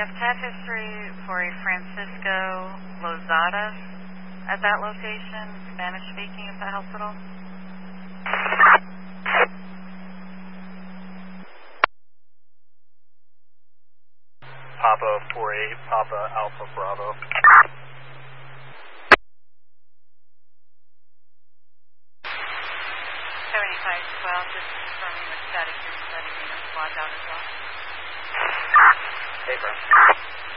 have TAT history for a Francisco Lozada at that location, Spanish speaking, if that helps at all. Papa 48, Papa Alpha Bravo. 7512, just confirming the static here, letting me know squad's out as well. Hey, bro.